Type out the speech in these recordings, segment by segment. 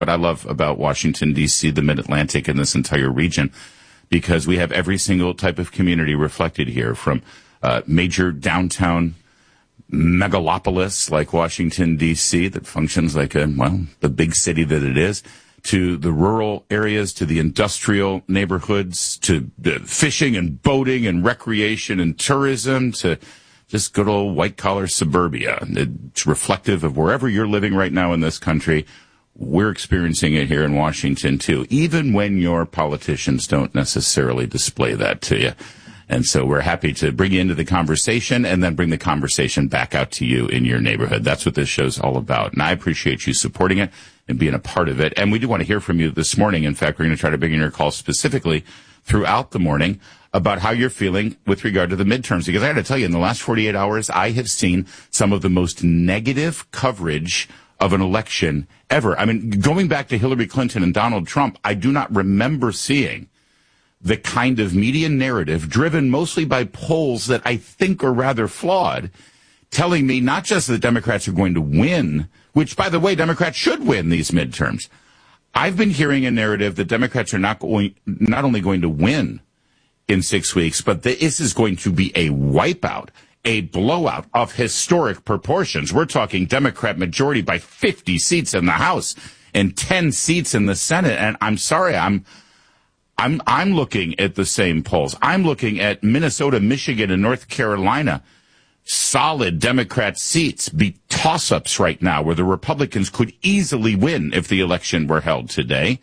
what I love about Washington, D.C., the Mid-Atlantic, and this entire region, because we have every single type of community reflected here, from major downtown megalopolis like Washington, D.C., that functions like the big city that it is, to the rural areas, to the industrial neighborhoods, to fishing and boating and recreation and tourism, to just good old white-collar suburbia. It's reflective of wherever you're living right now in this country. We're experiencing it here in Washington, too, even when your politicians don't necessarily display that to you. And so we're happy to bring you into the conversation and then bring the conversation back out to you in your neighborhood. That's what this show's all about. And I appreciate you supporting it and being a part of it. And we do want to hear from you this morning. In fact, we're going to try to bring in your calls specifically throughout the morning about how you're feeling with regard to the midterms. Because I got to tell you, in the last 48 hours, I have seen some of the most negative coverage of an election ever. I mean, going back to Hillary Clinton and Donald Trump, I do not remember seeing the kind of media narrative driven mostly by polls that I think are rather flawed, telling me not just that Democrats are going to win, which, by the way, Democrats should win these midterms. I've been hearing a narrative that Democrats are not only going to win in 6 weeks, but this is going to be a wipeout, a blowout of historic proportions. We're talking Democrat majority by 50 seats in the House and 10 seats in the Senate. And I'm sorry, I'm looking at the same polls. I'm looking at Minnesota, Michigan, and North Carolina. Solid Democrat seats be toss-ups right now where the Republicans could easily win if the election were held today.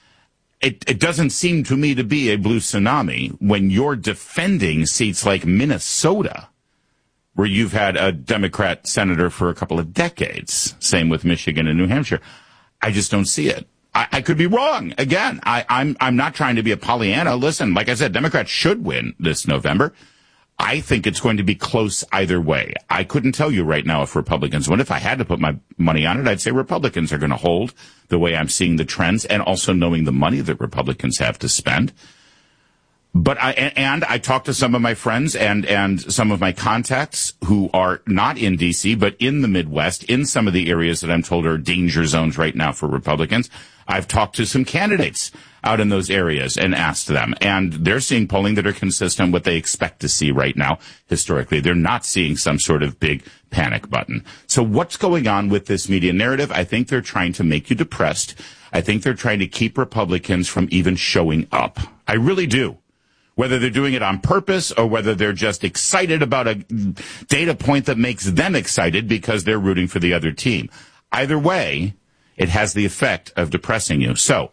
It doesn't seem to me to be a blue tsunami when you're defending seats like Minnesota, where you've had a Democrat senator for a couple of decades. Same with Michigan and New Hampshire. I just don't see it. I could be wrong. Again, I'm not trying to be a Pollyanna. Listen, like I said, Democrats should win this November. I think it's going to be close either way. I couldn't tell you right now if Republicans win. If I had to put my money on it, I'd say Republicans are going to hold the way I'm seeing the trends, and also knowing the money that Republicans have to spend. But I talked to some of my friends and some of my contacts who are not in D.C., but in the Midwest, in some of the areas that I'm told are danger zones right now for Republicans. I've talked to some candidates out in those areas and asked them, and they're seeing polling that are consistent with what they expect to see right now. Historically, they're not seeing some sort of big panic button. So what's going on with this media narrative? I think they're trying to make you depressed. I think they're trying to keep Republicans from even showing up. I really do. Whether they're doing it on purpose or whether they're just excited about a data point that makes them excited because they're rooting for the other team. Either way, it has the effect of depressing you. So,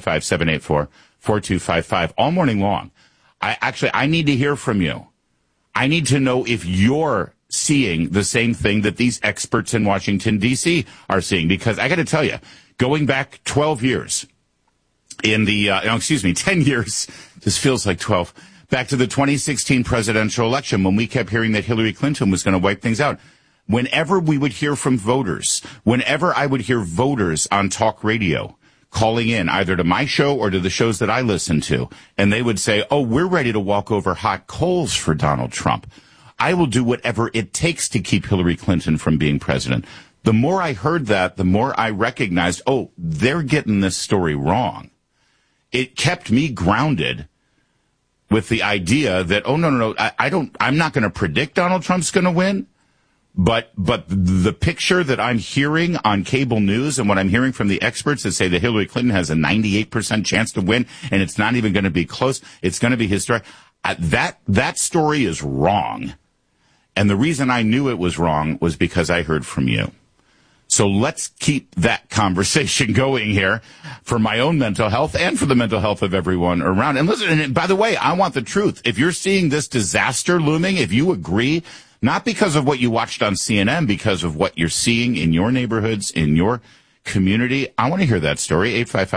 855-784-4255, all morning long. I need to hear from you. I need to know if you're seeing the same thing that these experts in Washington, D.C. are seeing. Because I got to tell you, going back 12 years, 10 years, this feels like 12, back to the 2016 presidential election when we kept hearing that Hillary Clinton was going to wipe things out. Whenever we would hear from voters, whenever I would hear voters on talk radio calling in either to my show or to the shows that I listen to, and they would say, oh, we're ready to walk over hot coals for Donald Trump. I will do whatever it takes to keep Hillary Clinton from being president. The more I heard that, the more I recognized, oh, they're getting this story wrong. It kept me grounded with the idea that, oh, no, I'm not going to predict Donald Trump's going to win. But the picture that I'm hearing on cable news and what I'm hearing from the experts that say that Hillary Clinton has a 98% chance to win and it's not even going to be close, it's going to be historic, that story is wrong. And the reason I knew it was wrong was because I heard from you. So let's keep that conversation going here for my own mental health and for the mental health of everyone around. And listen, and by the way, I want the truth. If you're seeing this disaster looming, if you agree, not because of what you watched on CNN, because of what you're seeing in your neighborhoods, in your community, I want to hear that story.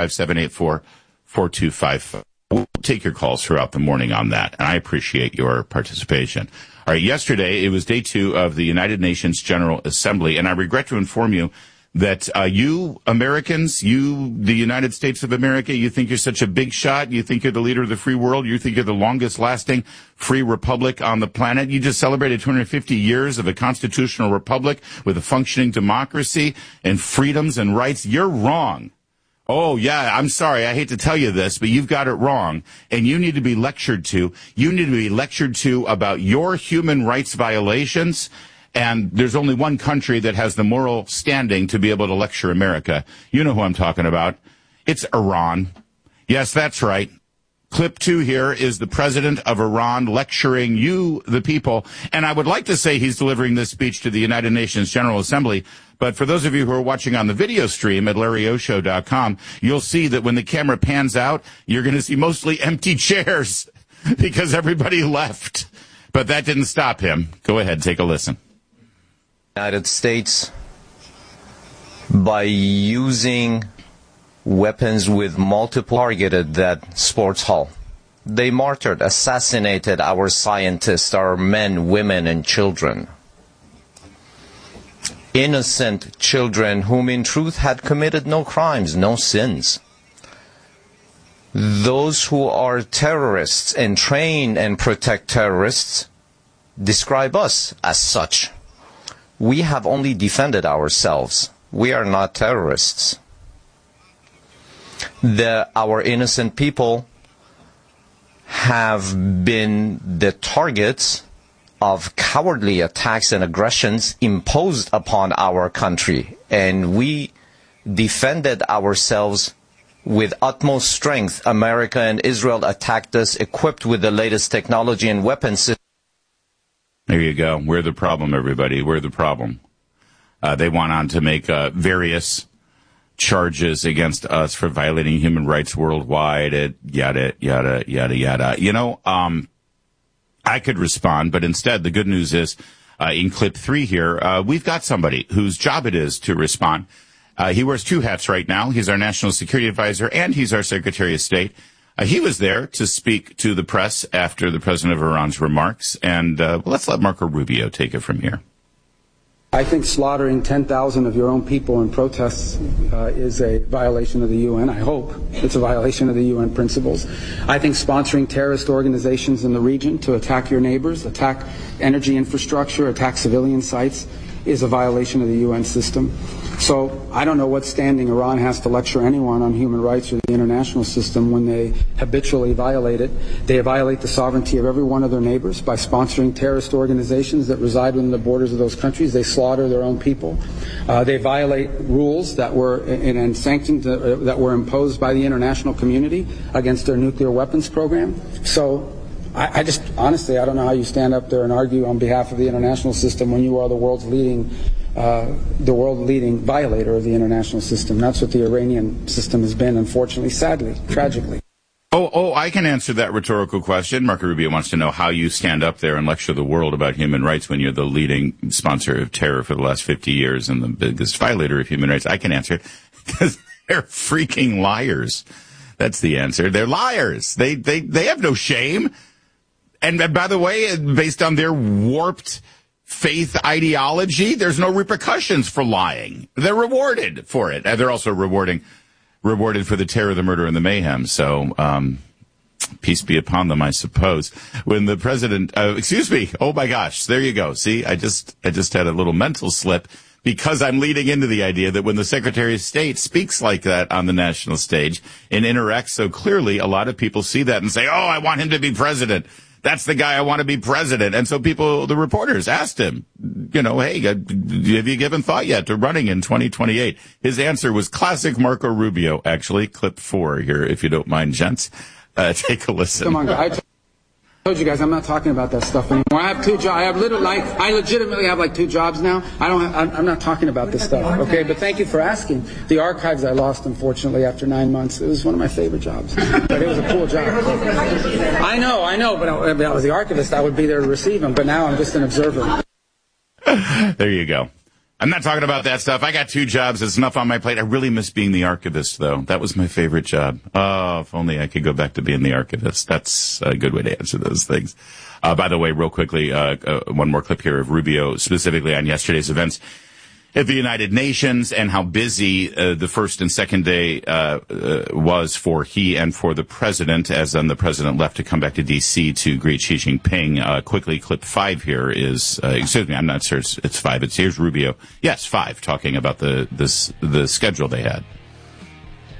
855-784-4255. We'll take your calls throughout the morning on that, and I appreciate your participation. All right, yesterday, it was day 2 of the United Nations General Assembly, and I regret to inform you that you Americans, you, the United States of America, you think you're such a big shot, you think you're the leader of the free world, you think you're the longest-lasting free republic on the planet. You just celebrated 250 years of a constitutional republic with a functioning democracy and freedoms and rights. You're wrong. Oh, yeah, I'm sorry. I hate to tell you this, but you've got it wrong. And you need to be lectured to. You need to be lectured to about your human rights violations. And there's only one country that has the moral standing to be able to lecture America. You know who I'm talking about. It's Iran. Yes, that's right. Clip 2 here is the president of Iran lecturing you, the people. And I would like to say he's delivering this speech to the United Nations General Assembly. But for those of you who are watching on the video stream at LarryOshow.com, you'll see that when the camera pans out, you're going to see mostly empty chairs because everybody left. But that didn't stop him. Go ahead, take a listen. United States, by using weapons with multiple targeted that sports hall. They martyred, assassinated our scientists, our men, women, and children. Innocent children whom in truth had committed no crimes, no sins. Those who are terrorists and train and protect terrorists describe us as such. We have only defended ourselves. We are not terrorists. Our innocent people have been the targets of cowardly attacks and aggressions imposed upon our country, and we defended ourselves with utmost strength. America and Israel attacked us equipped with the latest technology and weapons. There you go. We're the problem, everybody. We're the problem. They went on to make various charges against us for violating human rights worldwide, yada, yada, yada, yada. You know, I could respond, but instead the good news is in clip 3 here, we've got somebody whose job it is to respond. He wears 2 hats right now. He's our national security advisor and he's our Secretary of State. He was there to speak to the press after the president of Iran's remarks. And let's let Marco Rubio take it from here. I think slaughtering 10,000 of your own people in protests is a violation of the UN. I hope it's a violation of the UN principles. I think sponsoring terrorist organizations in the region to attack your neighbors, attack energy infrastructure, attack civilian sites is a violation of the UN system. So I don't know what standing Iran has to lecture anyone on human rights or the international system when they habitually violate it. They violate the sovereignty of every one of their neighbors by sponsoring terrorist organizations that reside within the borders of those countries. They slaughter their own people. They violate rules that were and sanctions that were imposed by the international community against their nuclear weapons program. So I just, honestly, I don't know how you stand up there and argue on behalf of the international system when you are the world's leading violator of the international system. That's what the Iranian system has been, unfortunately, sadly, tragically. Oh, I can answer that rhetorical question. Marco Rubio wants to know how you stand up there and lecture the world about human rights when you're the leading sponsor of terror for the last 50 years and the biggest violator of human rights. I can answer it because they're freaking liars. That's the answer. They're liars. They have no shame. And by the way, based on their warped faith ideology, there's no repercussions for lying. They're rewarded for it. And they're also rewarded for the terror, the murder, and the mayhem. So, peace be upon them, I suppose. When the president, oh my gosh, there you go. See, I just had a little mental slip because I'm leading into the idea that when the Secretary of State speaks like that on the national stage and interacts so clearly, a lot of people see that and say, oh, I want him to be president. That's the guy I want to be president. And so the reporters asked him, hey, have you given thought yet to running in 2028? His answer was classic Marco Rubio, actually. Clip 4 here, if you don't mind, gents. Take a listen. Come on, I told you guys I'm not talking about that stuff anymore. I have 2 jobs. I legitimately have like 2 jobs now. I'm not talking about this stuff, okay? But thank you for asking. The archives I lost, unfortunately, after 9 months. It was one of my favorite jobs, but it was a cool job. I know, but if I was the archivist, I would be there to receive them. But now I'm just an observer. There you go. I'm not talking about that stuff. I got 2 jobs. It's enough on my plate. I really miss being the archivist, though. That was my favorite job. Oh, if only I could go back to being the archivist. That's a good way to answer those things. By the way, real quickly, one more clip here of Rubio, specifically on yesterday's events at the United Nations and how busy the first and second day was for he and for the president, as then the president left to come back to D.C. to greet Xi Jinping. Quickly, clip 5 here is, I'm not sure it's 5. Here's Rubio. Yes, 5, talking about the schedule they had.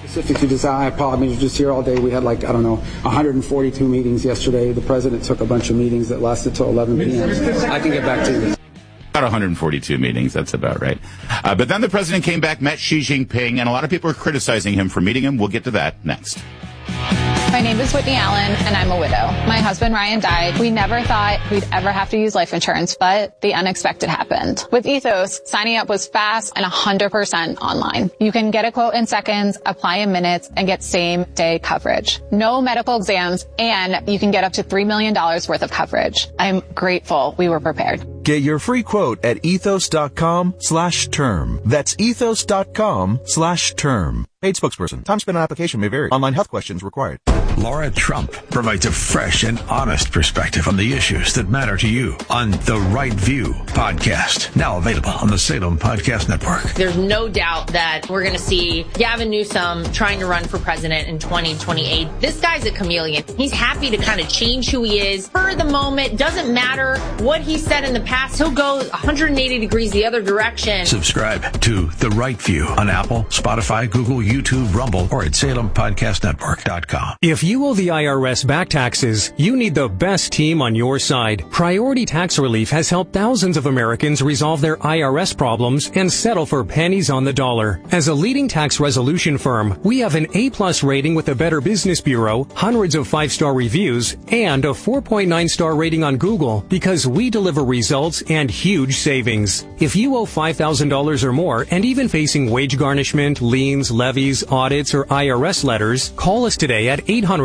Specifically, just I apologize. Just here all day. We had 142 meetings yesterday. The president took a bunch of meetings that lasted till 11 p.m. I can get back to you. About 142 meetings, that's about right. But then the president came back, met Xi Jinping, and a lot of people are criticizing him for meeting him. We'll get to that next. My name is Whitney Allen, and I'm a widow. My husband, Ryan, died. We never thought we'd ever have to use life insurance, but the unexpected happened. With Ethos, signing up was fast and 100% online. You can get a quote in seconds, apply in minutes, and get same-day coverage. No medical exams, and you can get up to $3 million worth of coverage. I'm grateful we were prepared. Get your free quote at ethos.com/term. That's ethos.com/term. Paid spokesperson. Time spent on application may vary. Online health questions required. Laura Trump provides a fresh and honest perspective on the issues that matter to you on The Right View podcast. Now available on the Salem Podcast Network. There's no doubt that we're going to see Gavin Newsom trying to run for president in 2028. This guy's a chameleon. He's happy to kind of change who he is for the moment. Doesn't matter what he said in the past. He'll go 180 degrees the other direction. Subscribe to The Right View on Apple, Spotify, Google, YouTube, Rumble, or at SalemPodcastNetwork.com. If you owe the IRS back taxes, you need the best team on your side. Priority Tax Relief has helped thousands of Americans resolve their IRS problems and settle for pennies on the dollar. As a leading tax resolution firm, we have an A+ rating with the Better Business Bureau, hundreds of 5-star reviews, and a 4.9-star rating on Google because we deliver results and huge savings. If you owe $5,000 or more and even facing wage garnishment, liens, levies, audits, or IRS letters, call us today at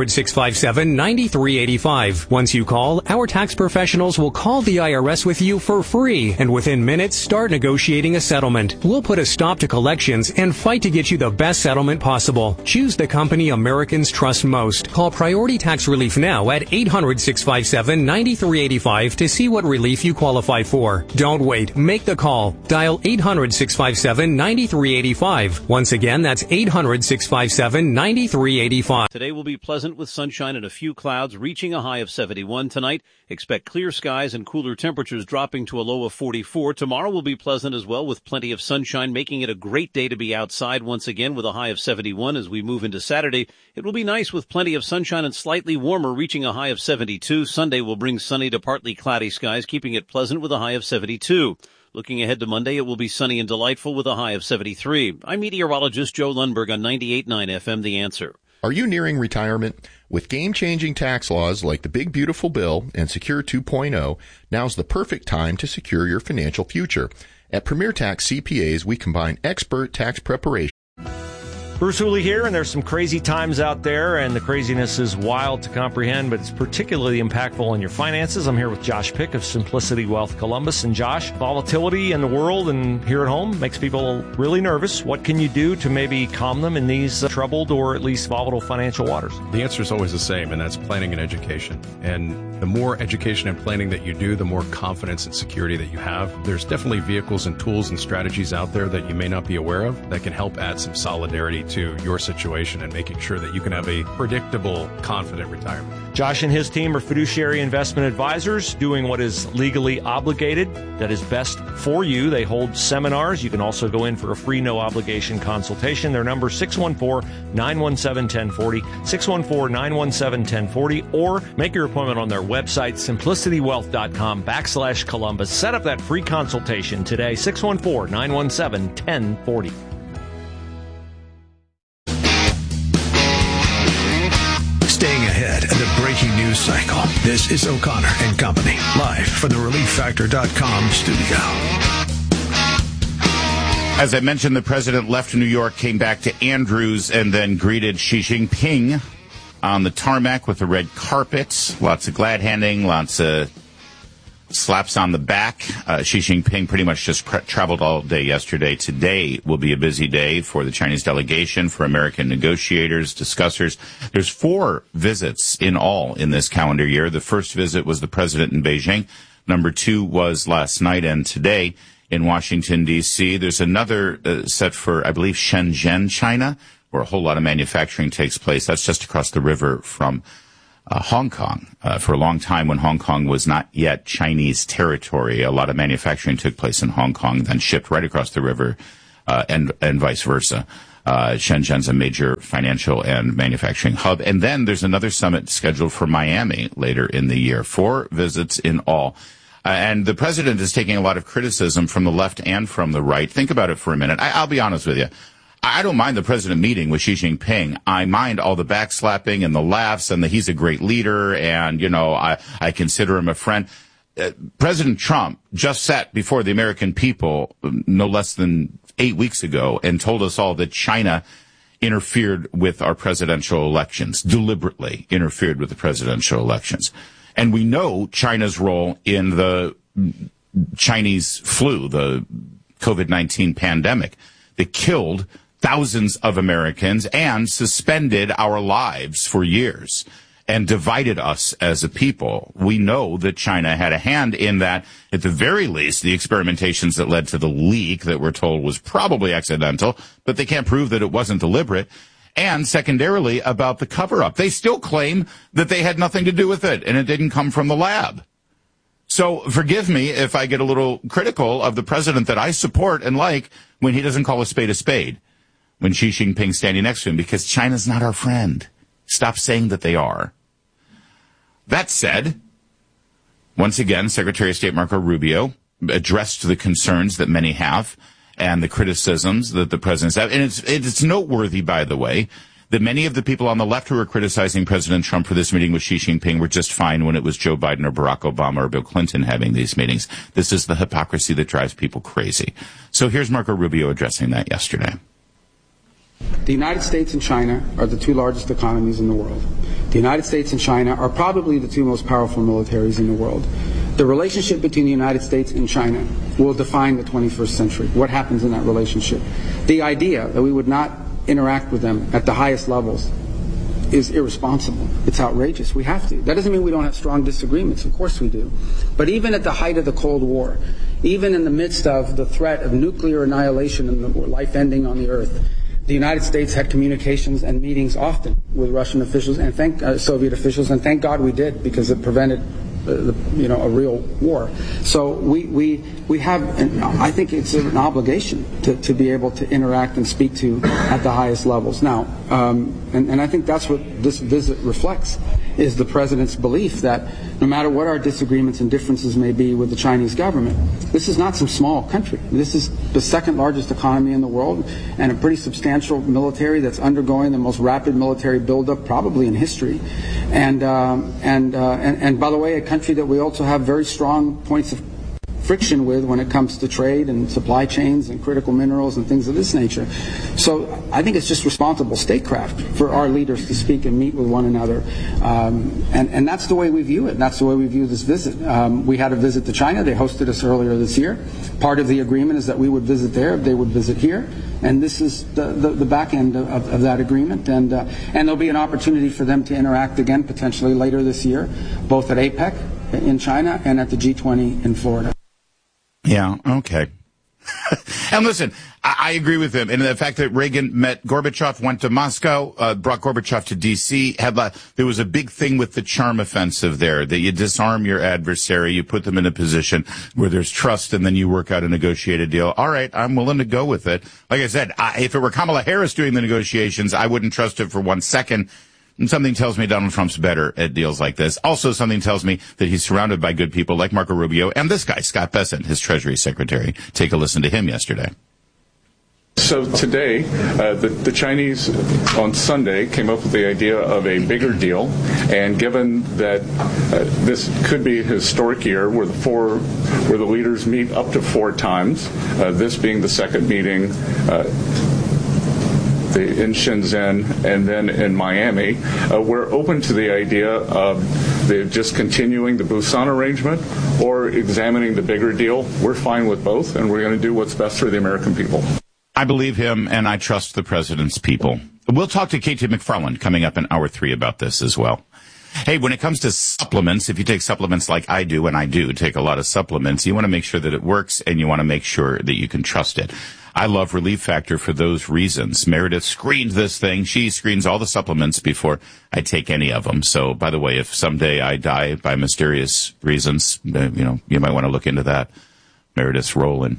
800-657-9385. Once you call, our tax professionals will call the IRS with you for free and within minutes start negotiating a settlement. We'll put a stop to collections and fight to get you the best settlement possible. Choose the company Americans trust most. Call Priority Tax Relief now at 800-657-9385 to see what relief you qualify for. Don't wait. Make the call. Dial 800-657-9385. Once again, that's 800-657-9385. Today will be pleasant with sunshine and a few clouds, reaching a high of 71 tonight. Expect clear skies and cooler temperatures dropping to a low of 44. Tomorrow will be pleasant as well with plenty of sunshine, making it a great day to be outside once again with a high of 71 as we move into Saturday. It will be nice with plenty of sunshine and slightly warmer, reaching a high of 72. Sunday will bring sunny to partly cloudy skies, keeping it pleasant with a high of 72. Looking ahead to Monday, it will be sunny and delightful with a high of 73. I'm meteorologist Joe Lundberg on 98.9 FM The Answer. Are you nearing retirement? With game-changing tax laws like the Big Beautiful Bill and Secure 2.0, now's the perfect time to secure your financial future. At Premier Tax CPAs, we combine expert tax preparation. Bruce Hooley here, and there's some crazy times out there, and the craziness is wild to comprehend, but it's particularly impactful on your finances. I'm here with Josh Pick of Simplicity Wealth Columbus. And Josh, volatility in the world and here at home makes people really nervous. What can you do to maybe calm them in these troubled or at least volatile financial waters? The answer is always the same, and that's planning and education. And the more education and planning that you do, the more confidence and security that you have. There's definitely vehicles and tools and strategies out there that you may not be aware of that can help add some solidarity to your situation and making sure that you can have a predictable, confident retirement. Josh and his team are fiduciary investment advisors doing what is legally obligated, that is best for you. They hold seminars. You can also go in for a free, no-obligation consultation. Their number is 614-917-1040, 614-917-1040, or make your appointment on their website, simplicitywealth.com/Columbus. Set up that free consultation today, 614-917-1040. Staying ahead of the breaking news cycle. This is O'Connor and Company, live from the ReliefFactor.com studio. As I mentioned, the president left New York, came back to Andrews, and then greeted Xi Jinping on the tarmac with the red carpet. Lots of glad handing, lots of slaps on the back. Xi Jinping pretty much just traveled all day yesterday. Today will be a busy day for the Chinese delegation, for American negotiators, discussers. There's 4 visits in all in this calendar year. The first visit was the president in Beijing. Number 2 was last night and today in Washington, D.C. There's another set for, I believe, Shenzhen, China, where a whole lot of manufacturing takes place. That's just across the river from Hong Kong. For a long time, when Hong Kong was not yet Chinese territory, a lot of manufacturing took place in Hong Kong, then shipped right across the river, and vice versa. Shenzhen's a major financial and manufacturing hub. And then there's another summit scheduled for Miami later in the year. 4 visits in all. And the president is taking a lot of criticism from the left and from the right. Think about it for a minute. I'll be honest with you. I don't mind the president meeting with Xi Jinping. I mind all the backslapping and the laughs and he's a great leader and, I consider him a friend. President Trump just sat before the American people no less than 8 weeks ago and told us all that China interfered with our presidential elections, deliberately interfered with the presidential elections. And we know China's role in the Chinese flu, the COVID-19 pandemic that killed thousands of Americans and suspended our lives for years and divided us as a people. We know that China had a hand in that. At the very least, the experimentations that led to the leak that we're told was probably accidental, but they can't prove that it wasn't deliberate. And secondarily, about the cover-up. They still claim that they had nothing to do with it, and it didn't come from the lab. So forgive me if I get a little critical of the president that I support and like when he doesn't call a spade, when Xi Jinping's standing next to him, because China's not our friend. Stop saying that they are. That said, once again, Secretary of State Marco Rubio addressed the concerns that many have and the criticisms that the president's have. And it's noteworthy, by the way, that many of the people on the left who are criticizing President Trump for this meeting with Xi Jinping were just fine when it was Joe Biden or Barack Obama or Bill Clinton having these meetings. This is the hypocrisy that drives people crazy. So here's Marco Rubio addressing that yesterday. The United States and China are the 2 largest economies in the world. The United States and China are probably the 2 most powerful militaries in the world. The relationship between the United States and China will define the 21st century. What happens in that relationship? The idea that we would not interact with them at the highest levels is irresponsible. It's outrageous. We have to. That doesn't mean we don't have strong disagreements. Of course we do. But even at the height of the Cold War, even in the midst of the threat of nuclear annihilation and the life ending on the Earth, the United States had communications and meetings often with Russian officials and Soviet officials, and thank God we did, because it prevented a real war. So we have, and I think it's an obligation to be able to interact and speak to at the highest levels. Now, and I think that's what this visit reflects, is the president's belief that no matter what our disagreements and differences may be with the Chinese government, this is not some small country. This is the 2nd largest economy in the world and a pretty substantial military that's undergoing the most rapid military buildup probably in history. And by the way, a country that we also have very strong points of friction with when it comes to trade and supply chains and critical minerals and things of this nature. So I think it's just responsible statecraft for our leaders to speak and meet with one another. And that's the way we view it. And that's the way we view this visit. We had a visit to China. They hosted us earlier this year. Part of the agreement is that we would visit there, they would visit here. And this is the back end of that agreement. And there'll be an opportunity for them to interact again potentially later this year, both at APEC in China and at the G20 in Florida. Yeah, okay. And listen, I agree with him. And the fact that Reagan met Gorbachev, went to Moscow, brought Gorbachev to D.C., there was a big thing with the charm offensive there, that you disarm your adversary, you put them in a position where there's trust, and then you work out a negotiated deal. All right, I'm willing to go with it. Like I said, if it were Kamala Harris doing the negotiations, I wouldn't trust it for 1 second. And something tells me Donald Trump's better at deals like this. Also, something tells me that he's surrounded by good people like Marco Rubio and this guy, Scott Bessent, his Treasury Secretary. Take a listen to him yesterday. So today, the Chinese on Sunday came up with the idea of a bigger deal, and given that this could be a historic year where the leaders meet up to 4 times, this being the 2nd meeting, in Shenzhen and then in Miami, we're open to the idea of just continuing the Busan arrangement or examining the bigger deal. We're fine with both, and we're going to do what's best for the American people. I believe him, and I trust the president's people. We'll talk to Katie McFarland coming up in hour 3 about this as well. Hey, when it comes to supplements, if you take supplements like I do, and I do take a lot of supplements, you want to make sure that it works, and you want to make sure that you can trust it. I love Relief Factor for those reasons. Meredith screened this thing. She screens all the supplements before I take any of them. So, by the way, if someday I die by mysterious reasons, you might want to look into that. Meredith's role in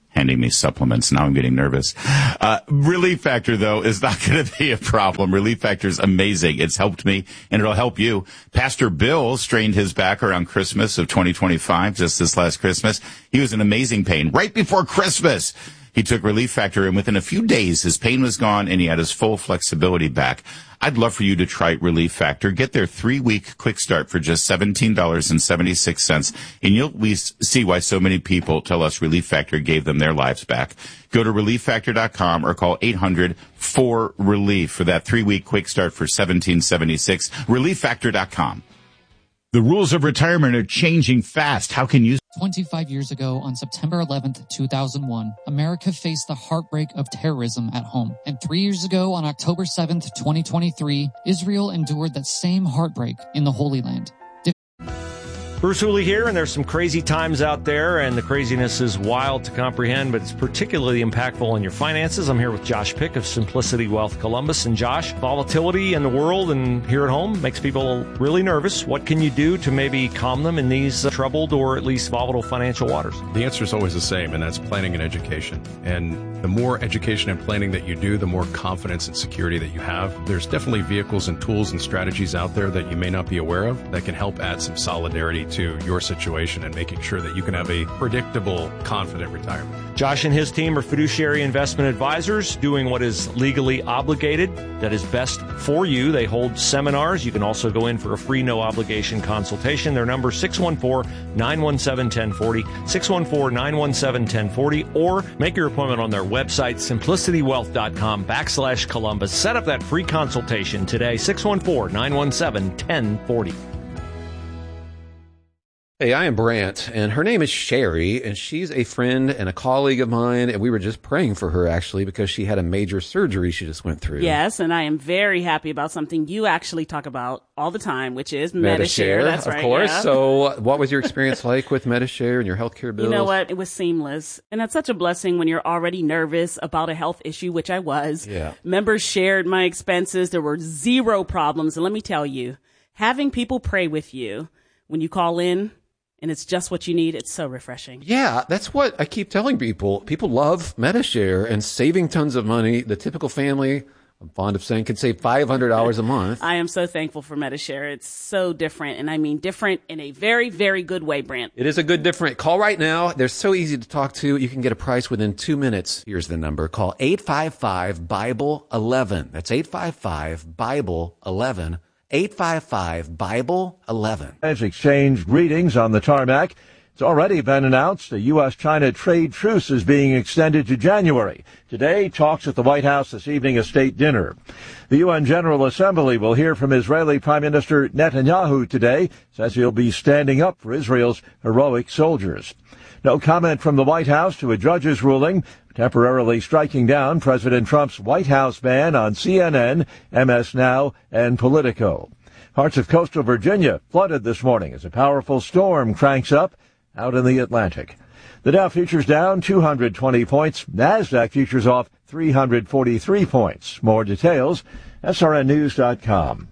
handing me supplements. Now I'm getting nervous. Relief Factor, though, is not going to be a problem. Relief Factor is amazing. It's helped me, and it'll help you. Pastor Bill strained his back around Christmas of 2025, just this last Christmas. He was in amazing pain right before Christmas. He took Relief Factor, and within a few days, his pain was gone, and he had his full flexibility back. I'd love for you to try Relief Factor. Get their 3-week quick start for just $17.76, and you'll see why so many people tell us Relief Factor gave them their lives back. Go to ReliefFactor.com or call 800-4RELIEF for that 3-week quick start for $17.76. ReliefFactor.com. The rules of retirement are changing fast. How can you... 25 years ago, on September 11th, 2001, America faced the heartbreak of terrorism at home. And 3 years ago, on October 7th, 2023, Israel endured that same heartbreak in the Holy Land. Bruce Hooley here, and there's some crazy times out there, and the craziness is wild to comprehend, but it's particularly impactful on your finances. I'm here with Josh Pick of Simplicity Wealth Columbus. And Josh, volatility in the world and here at home makes people really nervous. What can you do to maybe calm them in these troubled or at least volatile financial waters? The answer is always the same, and that's planning and education. And the more education and planning that you do, the more confidence and security that you have. There's definitely vehicles and tools and strategies out there that you may not be aware of that can help add some solidarity to your situation and making sure that you can have a predictable, confident retirement. Josh and his team are fiduciary investment advisors doing what is legally obligated, that is best for you. They hold seminars. You can also go in for a free, no-obligation consultation. Their number, 614-917-1040, 614-917-1040, or make your appointment on their website, simplicitywealth.com/Columbus. Set up that free consultation today, 614-917-1040. Hey, I am Brant, and her name is Sherry, and she's a friend and a colleague of mine, and we were just praying for her, actually, because she had a major surgery she just went through. Yes, and I am very happy about something you actually talk about all the time, which is Medi-Share. That's right, of course. Yeah. So what was your experience like with Medi-Share and your healthcare bills? You know what? It was seamless, and that's such a blessing when you're already nervous about a health issue, which I was. Yeah. Members shared my expenses. There were zero problems, and let me tell you, having people pray with you when you call in, and it's just what you need, it's so refreshing. Yeah, that's what I keep telling people. People love Medi-Share and saving tons of money. The typical family, I'm fond of saying, can save $500 a month. I am so thankful for Medi-Share. It's so different, and I mean different in a very, very good way, Brant. It is a good different. Call right now. They're so easy to talk to. You can get a price within 2 minutes. Here's the number. Call 855-BIBLE-11. That's 855-BIBLE-11. 855-BIBLE-11. Has exchanged greetings on the tarmac. It's already been announced a U.S.-China trade truce is being extended to January. Today, talks at the White House, this evening a state dinner. The UN General Assembly will hear from Israeli Prime Minister Netanyahu today. Says he'll be standing up for Israel's heroic soldiers. No comment from the White House to a judge's ruling temporarily striking down President Trump's White House ban on CNN, MS Now, and Politico. Parts of coastal Virginia flooded this morning as a powerful storm cranks up out in the Atlantic. The Dow futures down 220 points. NASDAQ futures off 343 points. More details, srnnews.com.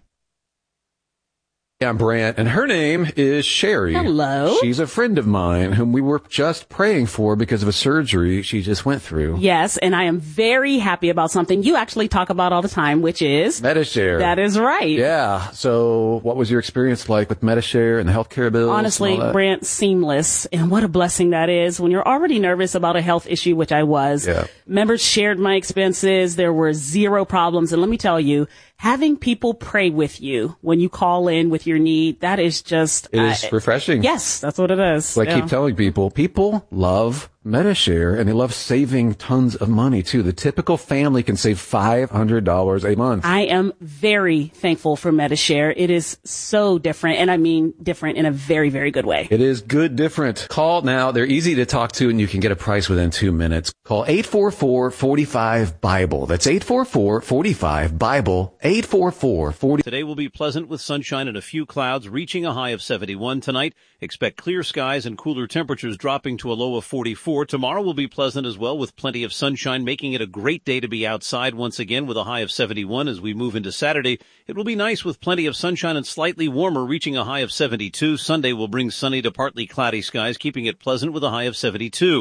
I'm Brant, and her name is Sherry. Hello. She's a friend of mine whom we were just praying for because of a surgery she just went through. Yes, and I am very happy about something you actually talk about all the time, which is Medi-Share. That is right. Yeah. So what was your experience like with Medi-Share and the healthcare bills? Honestly, Brant, seamless. And what a blessing that is when you're already nervous about a health issue, which I was. Yeah. Members shared my expenses. There were zero problems. And let me tell you, having people pray with you when you call in with your need, that is just... It is refreshing. Yes, that's what it is. So I keep telling people love Medi-Share, and they love saving tons of money, too. The typical family can save $500 a month. I am very thankful for Medi-Share. It is so different, and I mean different in a very, very good way. It is good different. Call now. They're easy to talk to, and you can get a price within 2 minutes. Call 844-45-BIBLE. That's 844-45-BIBLE. 844-40. Today will be pleasant with sunshine and a few clouds, reaching a high of 71 tonight. Expect clear skies and cooler temperatures dropping to a low of 44. Tomorrow will be pleasant as well with plenty of sunshine, making it a great day to be outside once again with a high of 71 as we move into Saturday. It will be nice with plenty of sunshine and slightly warmer, reaching a high of 72. Sunday will bring sunny to partly cloudy skies, keeping it pleasant with a high of 72.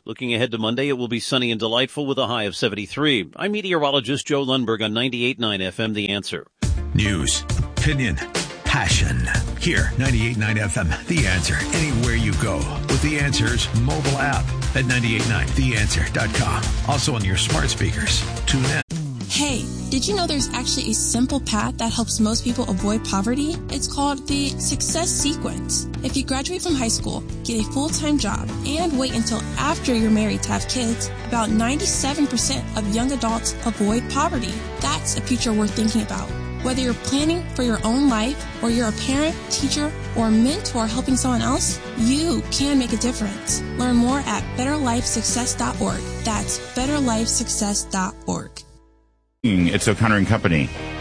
Looking ahead to Monday, it will be sunny and delightful with a high of 73. I'm meteorologist Joe Lundberg on 98.9 FM, The Answer. News, opinion, passion. Here, 98.9 FM, The Answer. Anywhere you go with The Answer's mobile app at 98.9theanswer.com. Also on your smart speakers. Tune in. Hey, did you know there's actually a simple path that helps most people avoid poverty? It's called the Success Sequence. If you graduate from high school, get a full-time job, and wait until after you're married to have kids, about 97% of young adults avoid poverty. That's a future worth thinking about. Whether you're planning for your own life, or you're a parent, teacher, or mentor helping someone else, you can make a difference. Learn more at betterlifesuccess.org. That's betterlifesuccess.org. It's O'Connor and Company.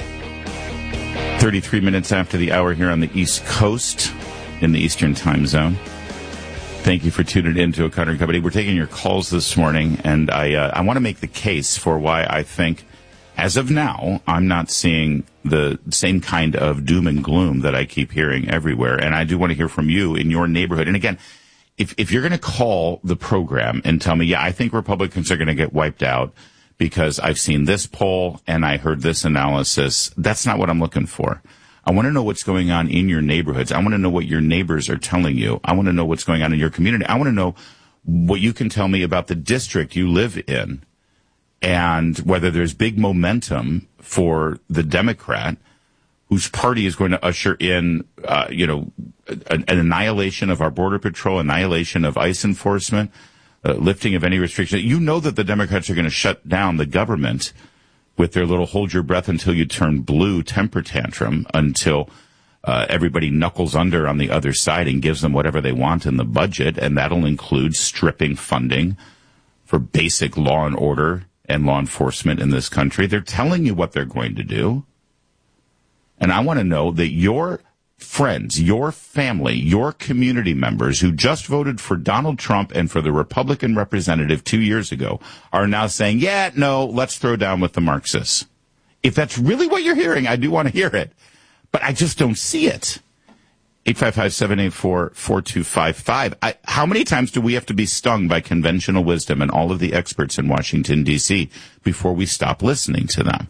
33 minutes after the hour here on the East Coast in the Eastern Time Zone. Thank you for tuning in to O'Connor and Company. We're taking your calls this morning, and I want to make the case for why I think, as of now, I'm not seeing the same kind of doom and gloom that I keep hearing everywhere. And I do want to hear from you in your neighborhood. And again, if you're going to call the program and tell me, yeah, I think Republicans are going to get wiped out because I've seen this poll and I heard this analysis, that's not what I'm looking for. I want to know what's going on in your neighborhoods. I want to know what your neighbors are telling you. I want to know what's going on in your community. I want to know what you can tell me about the district you live in and whether there's big momentum for the Democrat whose party is going to usher in, an annihilation of our Border Patrol, annihilation of ICE enforcement, lifting of any restrictions. You know that the Democrats are going to shut down the government with their little hold your breath until you turn blue temper tantrum until everybody knuckles under on the other side and gives them whatever they want in the budget, and that'll include stripping funding for basic law and order and law enforcement in this country. They're telling you what they're going to do. And I want to know that your friends, your family, your community members who just voted for Donald Trump and for the Republican representative 2 years ago are now saying, yeah, no, let's throw down with the Marxists. If that's really what you're hearing, I do want to hear it. But I just don't see it. 855-784-4255. How many times do we have to be stung by conventional wisdom and all of the experts in Washington, D.C. before we stop listening to them?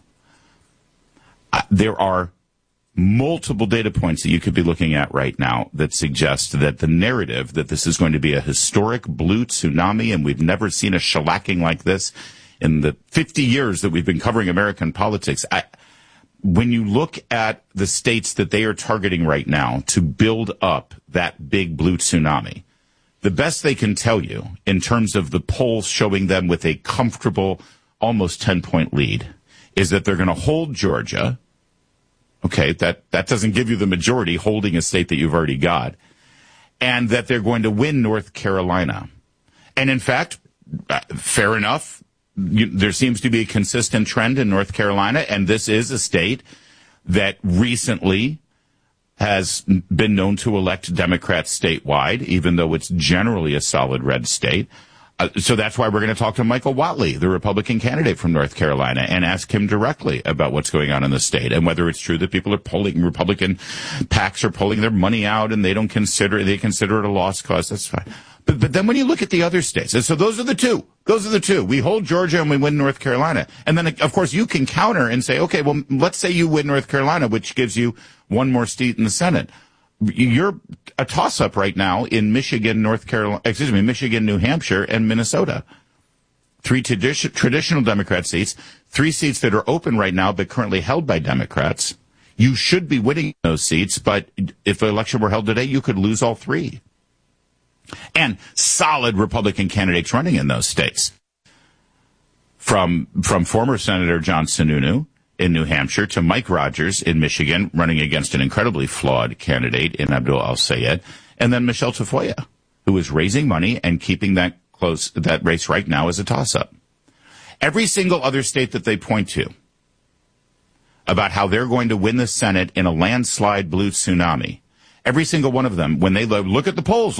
There are multiple data points that you could be looking at right now that suggest that the narrative that this is going to be a historic blue tsunami and we've never seen a shellacking like this in the 50 years that we've been covering American politics. When you look at the states that they are targeting right now to build up that big blue tsunami, the best they can tell you in terms of the polls showing them with a comfortable, almost 10-point lead is that they're going to hold Georgia. Okay, that doesn't give you the majority holding a state that you've already got. And that they're going to win North Carolina. And in fact, fair enough, there seems to be a consistent trend in North Carolina, and this is a state that recently has been known to elect Democrats statewide, even though it's generally a solid red state. So that's why we're going to talk to Michael Whatley, the Republican candidate from North Carolina, and ask him directly about what's going on in the state and whether it's true that people are pulling, Republican PACs are pulling their money out and they consider it a lost cause. That's fine. But then when you look at the other states, and so those are the two. We hold Georgia and we win North Carolina. And then, of course, you can counter and say, okay, well, let's say you win North Carolina, which gives you one more seat in the Senate. You're a toss-up right now in Michigan, Michigan, New Hampshire, and Minnesota. 3 traditional Democrat seats, 3 seats that are open right now but currently held by Democrats. You should be winning those seats, but if the election were held today, you could lose all 3. And solid Republican candidates running in those states. From former Senator John Sununu in New Hampshire to Mike Rogers in Michigan, running against an incredibly flawed candidate in Abdul Al-Sayed, and then Michelle Tafoya, who is raising money and keeping that race right now as a toss-up. Every single other state that they point to about how they're going to win the Senate in a landslide blue tsunami, every single one of them, when they look at the polls,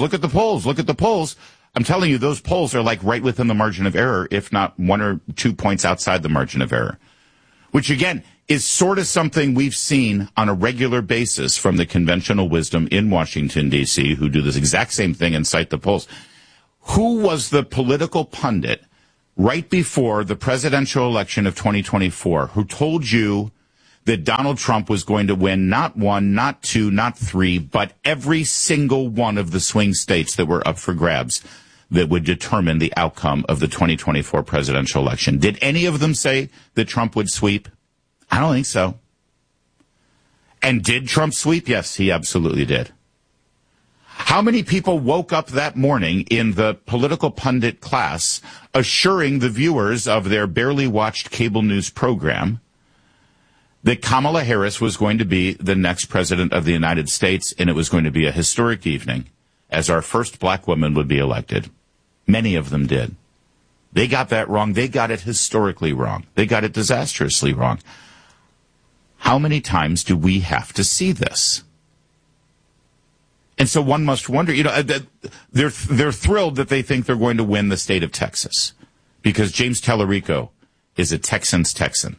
I'm telling you, those polls are like right within the margin of error, if not 1 or 2 points outside the margin of error. Which, again, is sort of something we've seen on a regular basis from the conventional wisdom in Washington, D.C., who do this exact same thing and cite the polls. Who was the political pundit right before the presidential election of 2024 who told you that Donald Trump was going to win not one, not two, not three, but every single one of the swing states that were up for grabs that would determine the outcome of the 2024 presidential election? Did any of them say that Trump would sweep? I don't think so. And did Trump sweep? Yes, he absolutely did. How many people woke up that morning in the political pundit class assuring the viewers of their barely watched cable news program that Kamala Harris was going to be the next president of the United States, and it was going to be a historic evening as our first black woman would be elected? Many of them did. They got that wrong. They got it historically wrong. They got it disastrously wrong. How many times do we have to see this? And so one must wonder, they're thrilled that they think they're going to win the state of Texas because James Tallarico is a Texan's Texan.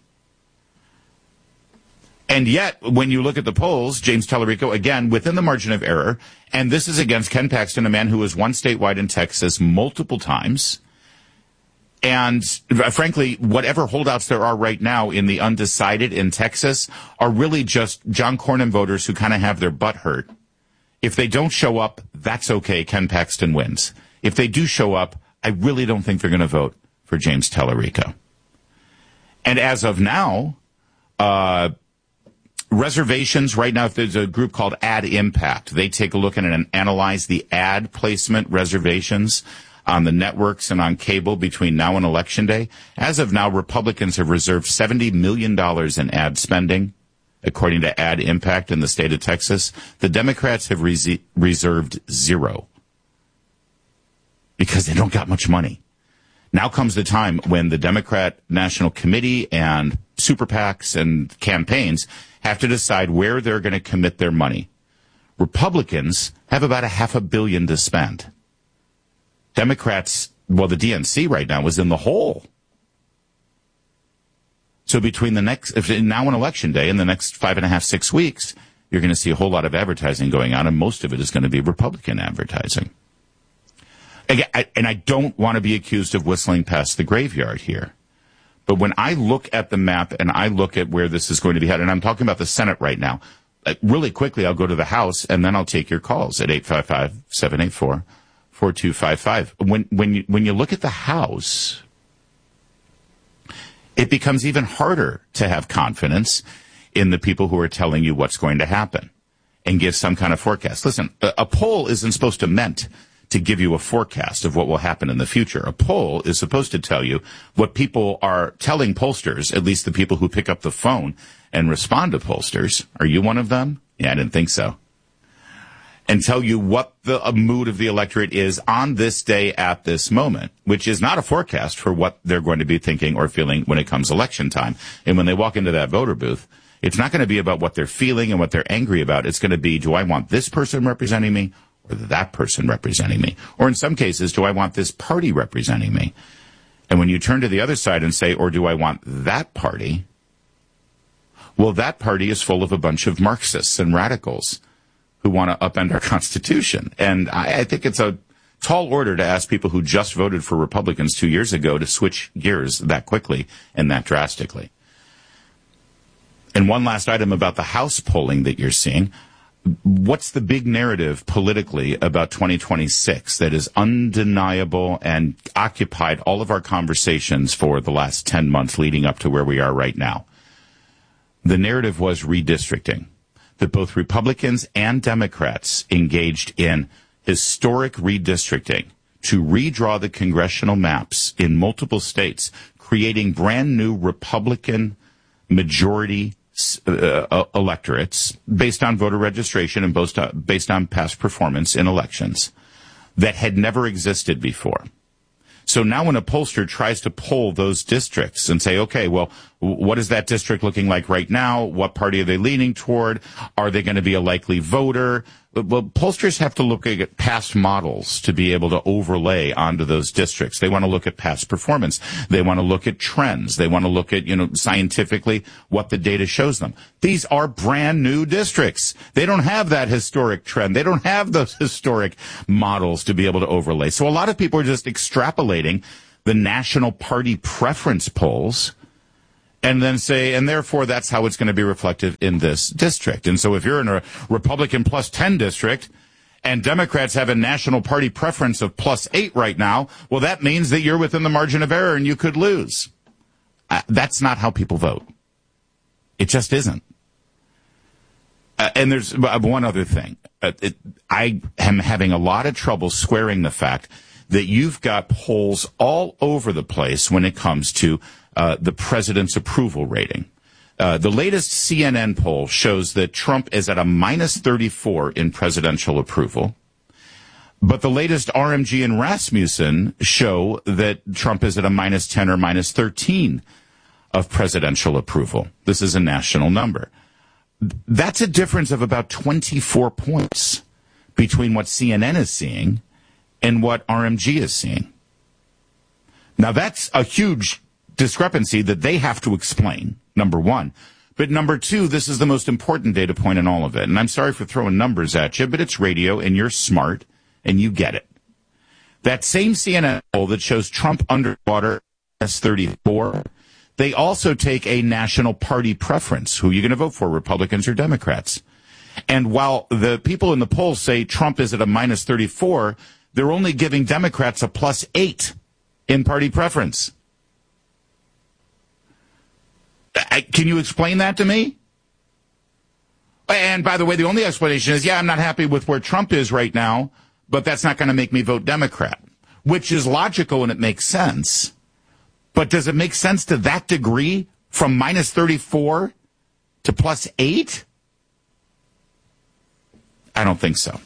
And yet, when you look at the polls, James Tallarico, again, within the margin of error, and this is against Ken Paxton, a man who has won statewide in Texas multiple times. And frankly, whatever holdouts there are right now in the undecided in Texas are really just John Cornyn voters who kind of have their butt hurt. If they don't show up, that's okay. Ken Paxton wins. If they do show up, I really don't think they're going to vote for James Tallarico. And as of now, reservations right now, there's a group called Ad Impact. They take a look at and analyze the ad placement reservations on the networks and on cable between now and Election Day. As of now, Republicans have reserved $70 million in ad spending, according to Ad Impact in the state of Texas. The Democrats have reserved zero because they don't got much money. Now comes the time when the Democrat National Committee and super PACs and campaigns have to decide where they're going to commit their money. Republicans have about $500 million to spend. Democrats, well, the DNC right now is in the hole. So between now and Election Day, in the next 5.5, 6 weeks, you're going to see a whole lot of advertising going on, and most of it is going to be Republican advertising. Again, and I don't want to be accused of whistling past the graveyard here. But when I look at the map and I look at where this is going to be headed, and I'm talking about the Senate right now, really quickly I'll go to the House, and then I'll take your calls at 855-784-4255. When you look at the House, it becomes even harder to have confidence in the people who are telling you what's going to happen and give some kind of forecast. Listen, a poll isn't meant to give you a forecast of what will happen in the future. A poll is supposed to tell you what people are telling pollsters, at least the people who pick up the phone and respond to pollsters. Are you one of them? Yeah, I didn't think so. And tell you what the mood of the electorate is on this day at this moment, which is not a forecast for what they're going to be thinking or feeling when it comes election time. And when they walk into that voter booth, it's not going to be about what they're feeling and what they're angry about. It's going to be, do I want this person representing me or that person representing me? Or in some cases, do I want this party representing me? And when you turn to the other side and say, or do I want that party? Well, that party is full of a bunch of Marxists and radicals who want to upend our Constitution. And I think it's a tall order to ask people who just voted for Republicans 2 years ago to switch gears that quickly and that drastically. And one last item about the House polling that you're seeing. What's the big narrative politically about 2026 that is undeniable and occupied all of our conversations for the last 10 months leading up to where we are right now? The narrative was redistricting, that both Republicans and Democrats engaged in historic redistricting to redraw the congressional maps in multiple states, creating brand new Republican majority electorates based on voter registration and based on past performance in elections that had never existed before. So now when a pollster tries to poll those districts and say, okay, well, what is that district looking like right now? What party are they leaning toward? Are they going to be a likely voter? Well, pollsters have to look at past models to be able to overlay onto those districts. They want to look at past performance. They want to look at trends. They want to look at, scientifically what the data shows them. These are brand new districts. They don't have that historic trend. They don't have those historic models to be able to overlay. So a lot of people are just extrapolating the national party preference polls and then say, and therefore that's how it's going to be reflected in this district. And so if you're in a Republican plus 10 district and Democrats have a national party preference of plus 8 right now, well, that means that you're within the margin of error and you could lose. That's not how people vote. It just isn't. And there's one other thing. I am having a lot of trouble squaring the fact that you've got polls all over the place when it comes to the president's approval rating. The latest CNN poll shows that Trump is at a minus 34 in presidential approval. But the latest RMG and Rasmussen show that Trump is at a minus 10 or minus 13 of presidential approval. This is a national number. That's a difference of about 24 points between what CNN is seeing and what RMG is seeing. Now, that's a huge discrepancy that they have to explain, number one. But number two, this is the most important data point in all of it. And I'm sorry for throwing numbers at you, but it's radio and you're smart and you get it. That same CNN poll that shows Trump underwater as 34, they also take a national party preference. Who are you going to vote for, Republicans or Democrats? And while the people in the polls say Trump is at a minus 34, they're only giving Democrats a plus 8 in party preference. Can you explain that to me? And by the way, the only explanation is, I'm not happy with where Trump is right now, but that's not going to make me vote Democrat, which is logical and it makes sense. But does it make sense to that degree from minus 34 to plus 8? I don't think so.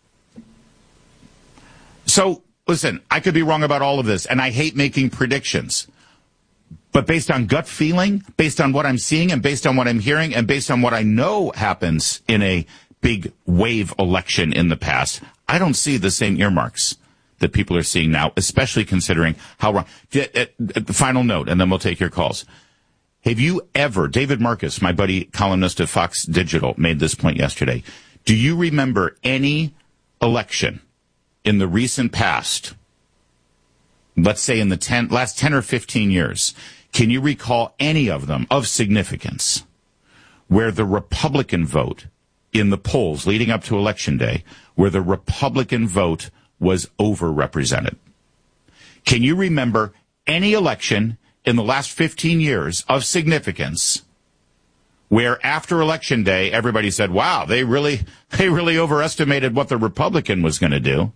So, listen, I could be wrong about all of this, and I hate making predictions. But based on gut feeling, based on what I'm seeing, and based on what I'm hearing, and based on what I know happens in a big wave election in the past, I don't see the same earmarks that people are seeing now, especially considering how wrong. The final note, and then we'll take your calls. Have you ever, David Marcus, my buddy columnist of Fox Digital, made this point yesterday. Do you remember any election in the recent past, let's say in the last 10 or 15 years, can you recall any of them of significance where the Republican vote in the polls leading up to Election Day, where the Republican vote was overrepresented? Can you remember any election in the last 15 years of significance where after Election Day, everybody said, wow, they really overestimated what the Republican was going to do?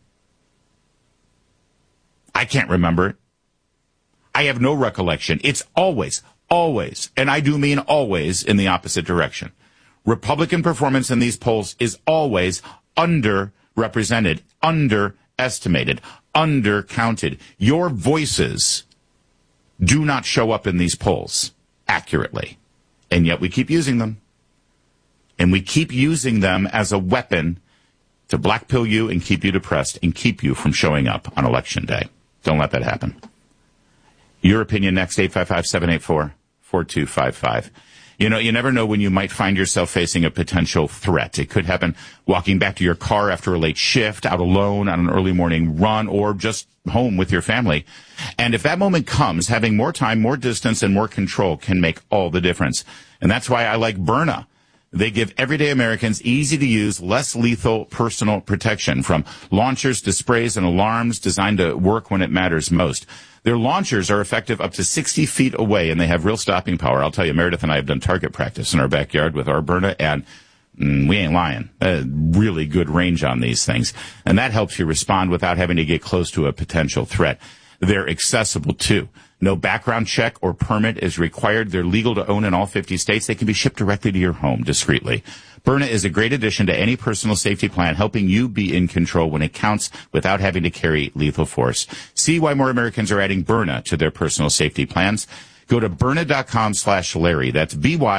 I can't remember it. I have no recollection. It's always, and I do mean always, in the opposite direction. Republican performance in these polls is always underrepresented, underestimated, undercounted. Your voices do not show up in these polls accurately, and yet we keep using them. And we keep using them as a weapon to blackpill you and keep you depressed and keep you from showing up on Election Day. Don't let that happen. Your opinion next, 855-784-4255. You know, you never know when you might find yourself facing a potential threat. It could happen walking back to your car after a late shift, out alone on an early morning run, or just home with your family. And if that moment comes, having more time, more distance, and more control can make all the difference. And that's why I like Byrna. They give everyday Americans easy-to-use, less lethal personal protection, from launchers to sprays and alarms designed to work when it matters most. Their launchers are effective up to 60 feet away, and they have real stopping power. I'll tell you, Meredith and I have done target practice in our backyard with our Byrna, and we ain't lying. Really good range on these things. And that helps you respond without having to get close to a potential threat. They're accessible, too. No background check or permit is required. They're legal to own in all 50 states. They can be shipped directly to your home discreetly. Byrna is a great addition to any personal safety plan, helping you be in control when it counts without having to carry lethal force. See why more Americans are adding Byrna to their personal safety plans. Go to Byrna.com/Larry. That's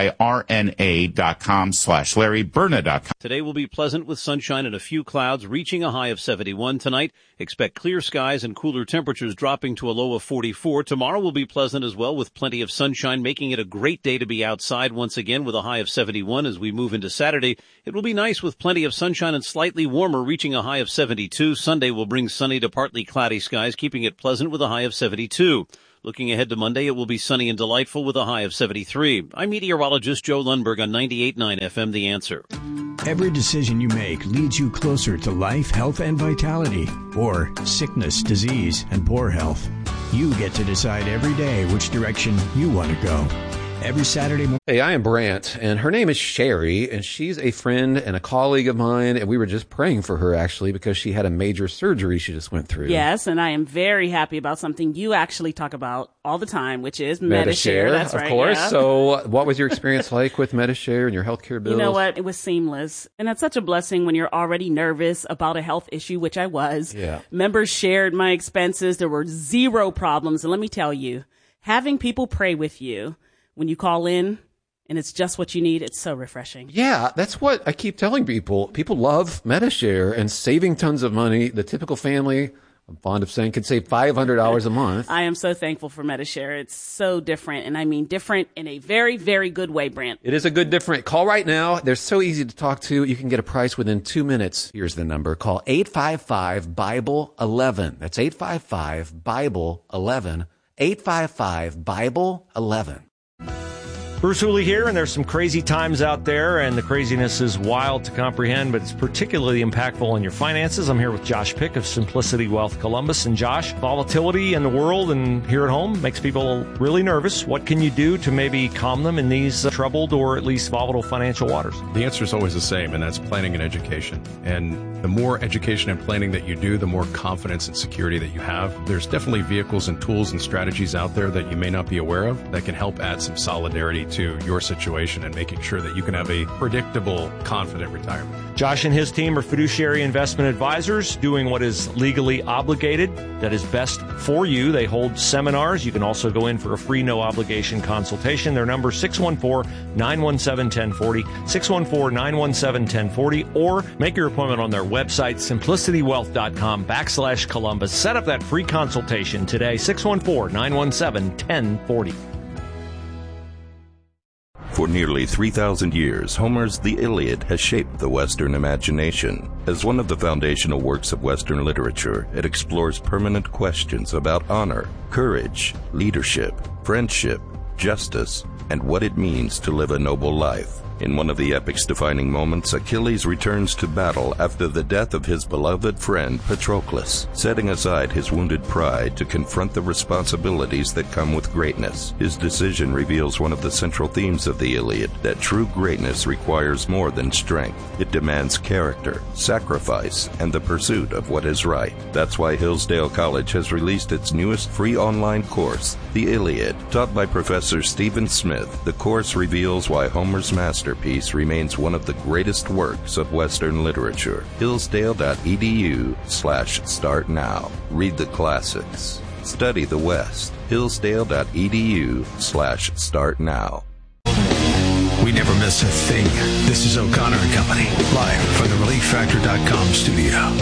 BYRNA.com/Larry. Byrna.com. Today will be pleasant with sunshine and a few clouds, reaching a high of 71 tonight. Expect clear skies and cooler temperatures dropping to a low of 44. Tomorrow will be pleasant as well with plenty of sunshine, making it a great day to be outside once again with a high of 71 as we move into Saturday. It will be nice with plenty of sunshine and slightly warmer, reaching a high of 72. Sunday will bring sunny to partly cloudy skies, keeping it pleasant with a high of 72. Looking ahead to Monday, it will be sunny and delightful with a high of 73. I'm meteorologist Joe Lundberg on 98.9 FM, The Answer. Every decision you make leads you closer to life, health, and vitality, or sickness, disease, and poor health. You get to decide every day which direction you want to go. Every Saturday morning. Hey, I am Brant, and her name is Sherry, and she's a friend and a colleague of mine, and we were just praying for her, actually, because she had a major surgery she just went through. Yes, and I am very happy about something you actually talk about all the time, which is Medi-Share. That's right. Of course. Yeah. So what was your experience like with Medi-Share and your healthcare bills? You know what? It was seamless. And that's such a blessing when you're already nervous about a health issue, which I was. Yeah. Members shared my expenses. There were zero problems. And let me tell you, having people pray with you when you call in and it's just what you need, it's so refreshing. Yeah, that's what I keep telling people. People love Medi-Share and saving tons of money. The typical family, I'm fond of saying, can save $500 a month. I am so thankful for Medi-Share. It's so different, and I mean different in a very, very good way, Brant. It is a good different. Call right now. They're so easy to talk to. You can get a price within 2 minutes. Here's the number. Call 855-BIBLE-11. That's 855-BIBLE-11. 855-BIBLE-11. Bruce Hooley here, and there's some crazy times out there, and the craziness is wild to comprehend, but it's particularly impactful on your finances. I'm here with Josh Pick of Simplicity Wealth Columbus. And Josh, volatility in the world and here at home makes people really nervous. What can you do to maybe calm them in these troubled or at least volatile financial waters? The answer is always the same, and that's planning and education. And the more education and planning that you do, the more confidence and security that you have. There's definitely vehicles and tools and strategies out there that you may not be aware of that can help add some solidarity to your situation and making sure that you can have a predictable, confident retirement. Josh and his team are fiduciary investment advisors doing what is legally obligated, that is best for you. They hold seminars. You can also go in for a free, no-obligation consultation. Their number, 614-917-1040, 614-917-1040, or make your appointment on their website, simplicitywealth.com/Columbus. Set up that free consultation today, 614-917-1040. For nearly 3,000 years, Homer's The Iliad has shaped the Western imagination. As one of the foundational works of Western literature, it explores permanent questions about honor, courage, leadership, friendship, justice, and what it means to live a noble life. In one of the epic's defining moments, Achilles returns to battle after the death of his beloved friend Patroclus, setting aside his wounded pride to confront the responsibilities that come with greatness. His decision reveals one of the central themes of the Iliad, that true greatness requires more than strength. It demands character, sacrifice, and the pursuit of what is right. That's why Hillsdale College has released its newest free online course, The Iliad. Taught by Professor Stephen Smith, the course reveals why Homer's masterpiece remains one of the greatest works of Western literature. Hillsdale.edu/start now. Read the classics. Study the West. Hillsdale.edu/start now. We never miss a thing. This is O'Connor and Company, live from the ReliefFactor.com studio.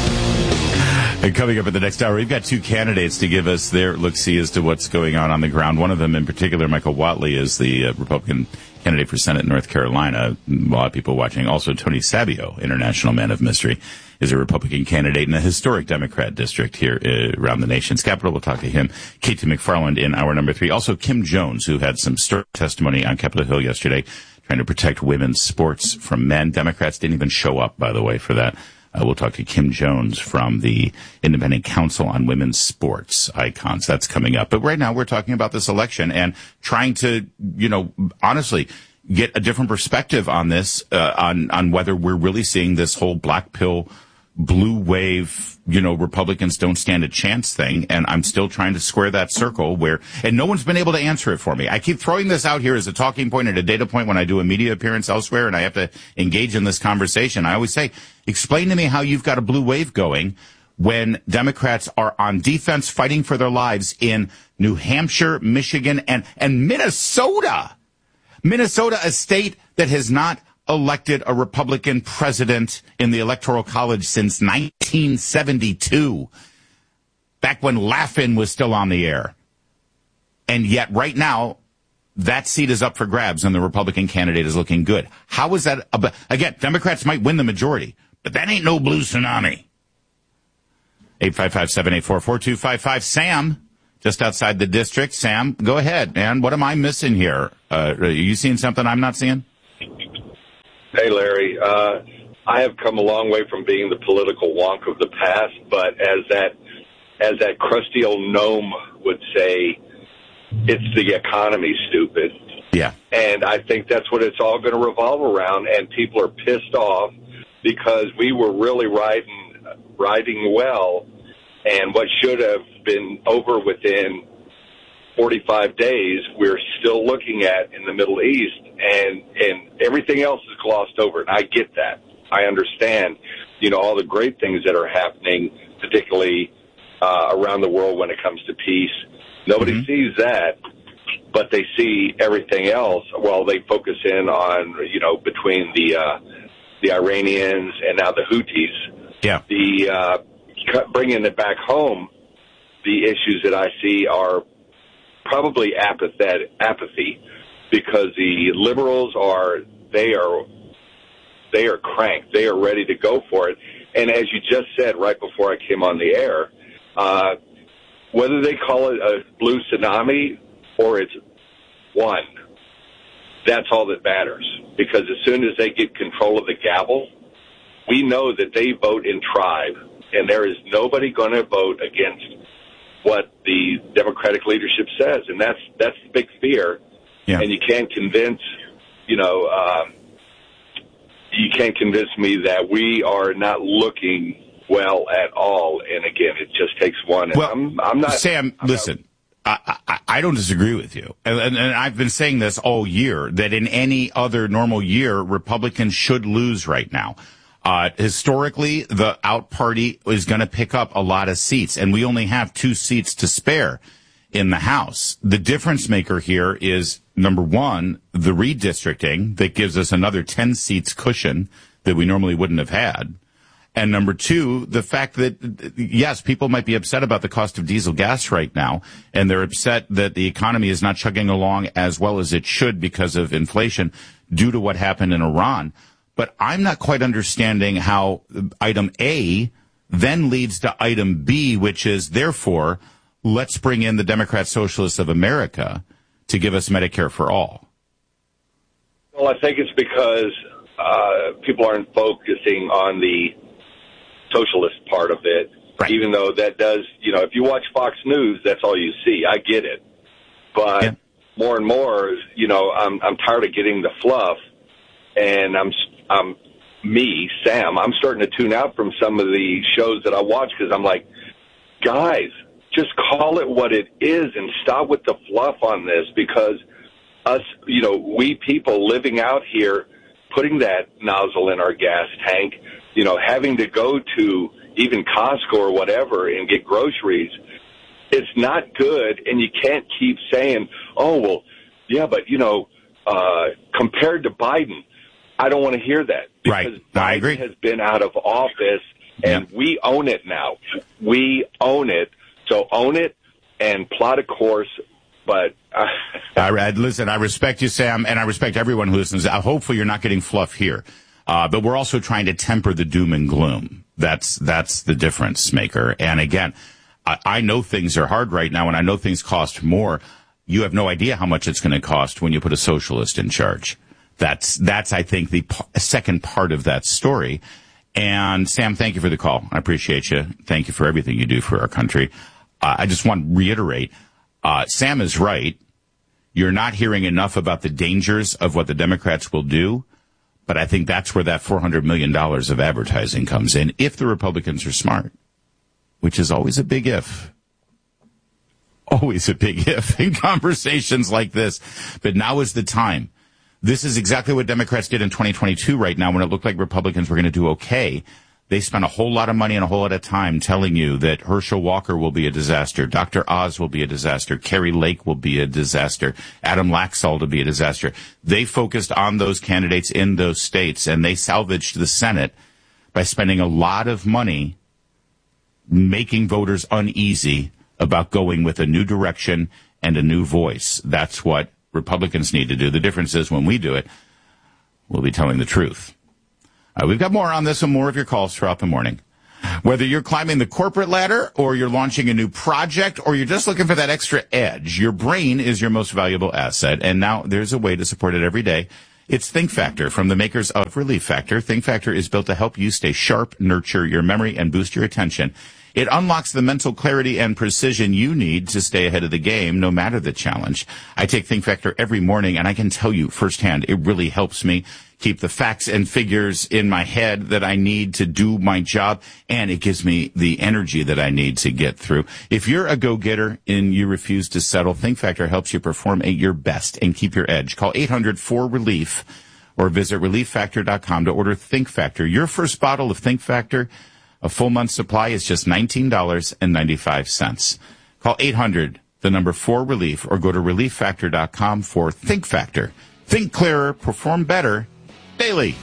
And coming up in the next hour, we've got two candidates to give us their look-see as to what's going on the ground. One of them in particular, Michael Whatley, is the Republican candidate for Senate in North Carolina. A lot of people watching. Also, Tony Sabio, international man of mystery, is a Republican candidate in a historic Democrat district here around the nation's capital. We'll talk to him. Katie McFarland in hour number 3. Also, Kim Jones, who had some stirring testimony on Capitol Hill yesterday, trying to protect women's sports from men. Democrats didn't even show up, by the way, for that. We'll talk to Kim Jones from the Independent Council on Women's Sports Icons. That's coming up. But right now we're talking about this election and trying to, honestly get a different perspective on this, on whether we're really seeing this whole black pill, blue wave, Republicans don't stand a chance thing. And I'm still trying to square that circle and no one's been able to answer it for me. I keep throwing this out here as a talking point and a data point when I do a media appearance elsewhere and I have to engage in this conversation. I always say, explain to me how you've got a blue wave going when Democrats are on defense fighting for their lives in New Hampshire, Michigan, and Minnesota. Minnesota, a state that has not elected a Republican president in the Electoral College since 1972, back when Laugh-In was still on the air. And yet right now, that seat is up for grabs and the Republican candidate is looking good. How is that? Again, Democrats might win the majority, but that ain't no blue tsunami. 855-784-4255. Sam, just outside the district. Sam, go ahead, man. What am I missing here? Are you seeing something I'm not seeing? Hey, Larry. I have come a long way from being the political wonk of the past, but as that crusty old gnome would say, it's the economy, stupid. Yeah. And I think that's what it's all going to revolve around, and people are pissed off because we were really riding well, and what should have been over within 45 days, we're still looking at in the Middle East, and everything else is glossed over. And I get that. I understand, all the great things that are happening, particularly around the world when it comes to peace. Nobody sees that, but they see everything else. Well, they focus in on, between the Iranians and now the Houthis. Yeah. Bringing it back home, the issues that I see are probably apathy, because the liberals are cranked. They are ready to go for it. And as you just said right before I came on the air, whether they call it a blue tsunami or it's one, that's all that matters. Because as soon as they get control of the gavel, we know that they vote in tribe, and there is nobody going to vote against what the Democratic leadership says, and that's the big fear. Yeah. And you can't convince, me that we are not looking well at all. And again, it just takes one. And well, I'm not. Sam, listen, I don't disagree with you. And I've been saying this all year, that in any other normal year, Republicans should lose right now. Historically, the out party is going to pick up a lot of seats, and we only have 2 seats to spare in the House. The difference maker here is, number one, the redistricting that gives us another 10 seats cushion that we normally wouldn't have had. And number two, the fact that, yes, people might be upset about the cost of diesel gas right now, and they're upset that the economy is not chugging along as well as it should because of inflation due to what happened in Iran. But I'm not quite understanding how item A then leads to item B, which is, therefore, let's bring in the Democrat Socialists of America to give us Medicare for all. Well, I think it's because people aren't focusing on the socialist part of it, right. Even though that does, if you watch Fox News, that's all you see. I get it. But more and more, I'm tired of getting the fluff, and I'm Sam, I'm starting to tune out from some of the shows that I watch because I'm like, guys, just call it what it is and stop with the fluff on this, because us, we people living out here, putting that nozzle in our gas tank, having to go to even Costco or whatever and get groceries, it's not good. And you can't keep saying, oh, well, yeah, but, compared to Biden, I don't want to hear that. Because right. I agree. Biden has been out of office, and we own it now. We own it. So own it and plot a course. But listen, I respect you, Sam, and I respect everyone who listens. Hopefully you're not getting fluff here. But we're also trying to temper the doom and gloom. That's the difference maker. And again, I know things are hard right now, and I know things cost more. You have no idea how much it's going to cost when you put a socialist in charge. That's I think, the second part of that story. And Sam, thank you for the call. I appreciate you. Thank you for everything you do for our country. I just want to reiterate, Sam is right. You're not hearing enough about the dangers of what the Democrats will do. But I think that's where that $400 million of advertising comes in, if the Republicans are smart, which is always a big if. Always a big if in conversations like this. But now is the time. This is exactly what Democrats did in 2022 right now, when it looked like Republicans were going to do okay. They spent a whole lot of money and a whole lot of time telling you that Herschel Walker will be a disaster, Dr. Oz will be a disaster, Carrie Lake will be a disaster, Adam Laxalt will be a disaster. They focused on those candidates in those states, and they salvaged the Senate by spending a lot of money making voters uneasy about going with a new direction and a new voice. That's what Republicans need to do. The difference is when we do it, we'll be telling the truth. We've got more on this and more of your calls throughout the morning. Whether you're climbing the corporate ladder or you're launching a new project or you're just looking for that extra edge, your brain is your most valuable asset. And now there's a way to support it every day. It's Think Factor from the makers of Relief Factor. Think Factor is built to help you stay sharp, nurture your memory, and boost your attention. It unlocks the mental clarity and precision you need to stay ahead of the game, no matter the challenge. I take Think Factor every morning, and I can tell you firsthand, it really helps me keep the facts and figures in my head that I need to do my job, and it gives me the energy that I need to get through. If you're a go-getter and you refuse to settle, Think Factor helps you perform at your best and keep your edge. Call 800-4RELIEF or visit ReliefFactor.com to order Think Factor. Your first bottle of Think Factor, a full month supply, is just $19.95. Call 800-4RELIEF or go to ReliefFactor.com for Think Factor. Think clearer, perform better, daily.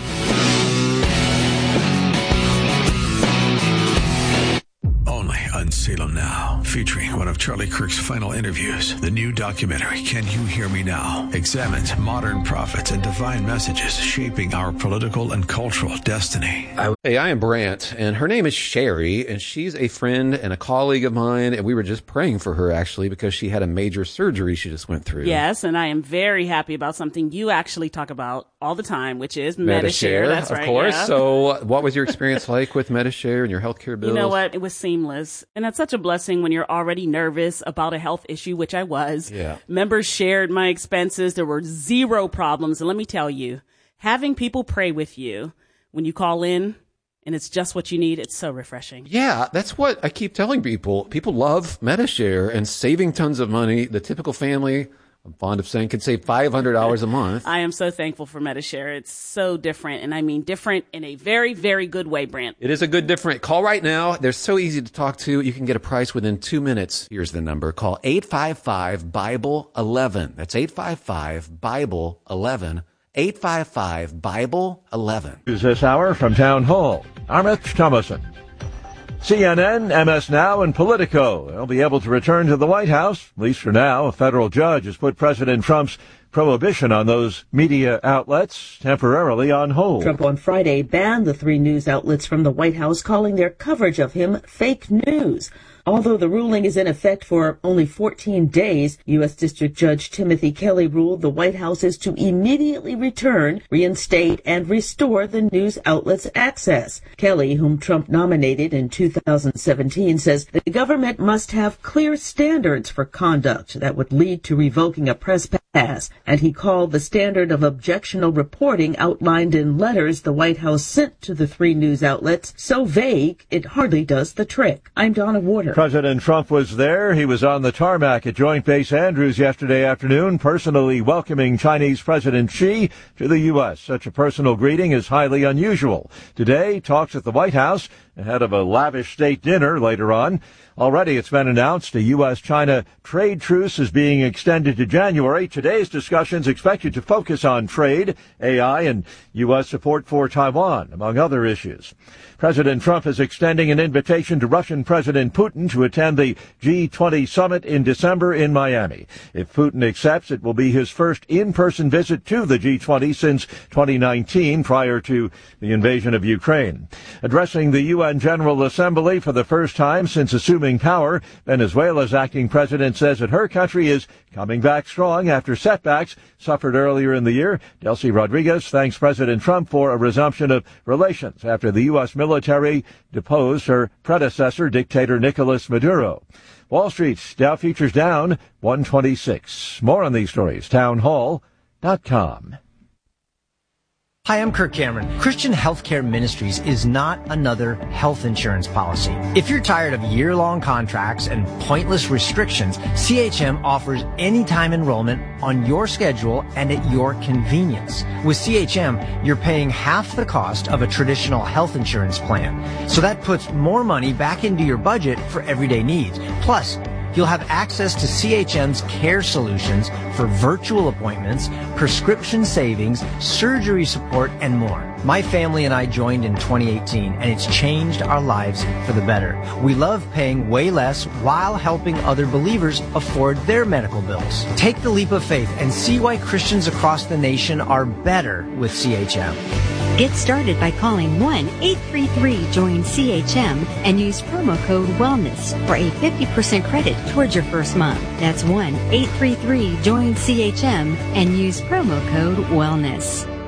Only on Salem Now, featuring one of Charlie Kirk's final interviews. The new documentary, Can You Hear Me Now?, examines modern prophets and divine messages shaping our political and cultural destiny. Hey, I am Brant, and her name is Sherry, and she's a friend and a colleague of mine, and we were just praying for her, actually, because she had a major surgery she just went through. Yes, and I am very happy about something you actually talk about all the time, which is Medi-Share. That's right, of course. Yeah. So what was your experience like with Medi-Share and your healthcare bills? You know what? It was seamless. And that's such a blessing when you're already nervous about a health issue, which I was. Yeah. Members shared my expenses. There were zero problems. And let me tell you, having people pray with you when you call in and it's just what you need, it's so refreshing. Yeah, that's what I keep telling people. People love Medi-Share and saving tons of money. The typical family, I'm fond of saying, can save $500 a month. I am so thankful for Medi-Share. It's so different, and I mean different in a very, very good way, Brant. It is a good different. Call right now. They're so easy to talk to. You can get a price within 2 minutes. Here's the number. Call 855-BIBLE-11. That's 855-BIBLE-11. 855-BIBLE-11. This hour from Town Hall, I'm Rich Thomason. CNN, MS Now, and Politico. They'll be able to return to the White House, at least for now. A federal judge has put President Trump's prohibition on those media outlets temporarily on hold. Trump on Friday banned the three news outlets from the White House, calling their coverage of him fake news. Although the ruling is in effect for only 14 days, U.S. District Judge Timothy Kelly ruled the White House is to immediately return, reinstate, and restore the news outlets' access. Kelly, whom Trump nominated in 2017, says the government must have clear standards for conduct that would lead to revoking a press pass, and he called the standard of objectionable reporting outlined in letters the White House sent to the three news outlets so vague it hardly does the trick. I'm Donna Warder. President Trump was there. He was on the tarmac at Joint Base Andrews yesterday afternoon, personally welcoming Chinese President Xi to the U.S. Such a personal greeting is highly unusual. Today, talks at the White House ahead of a lavish state dinner later on. Already it's been announced a U.S.-China trade truce is being extended to January. Today's discussions expected to focus on trade, AI, and U.S. support for Taiwan, among other issues. President Trump is extending an invitation to Russian President Putin to attend the G20 summit in December in Miami. If Putin accepts, it will be his first in-person visit to the G20 since 2019, prior to the invasion of Ukraine. Addressing the UN General Assembly for the first time since assuming power, Venezuela's acting president says that her country is coming back strong after setbacks suffered earlier in the year. Delcy Rodriguez thanks President Trump for a resumption of relations after the U.S. military deposed her predecessor, dictator Nicolas Maduro. Wall Street, Dow futures down 126. More on these stories, townhall.com. Hi, I'm Kirk Cameron. Christian Healthcare Ministries is not another health insurance policy. If you're tired of year-long contracts and pointless restrictions, CHM offers anytime enrollment on your schedule and at your convenience. With CHM, you're paying half the cost of a traditional health insurance plan. So that puts more money back into your budget for everyday needs. Plus, you'll have access to CHM's care solutions for virtual appointments, prescription savings, surgery support, and more. My family and I joined in 2018, and it's changed our lives for the better. We love paying way less while helping other believers afford their medical bills. Take the leap of faith and see why Christians across the nation are better with CHM. Get started by calling 1-833-JOIN-CHM and use promo code WELLNESS for a 50% credit towards your first month. That's 1-833-JOIN-CHM and use promo code WELLNESS.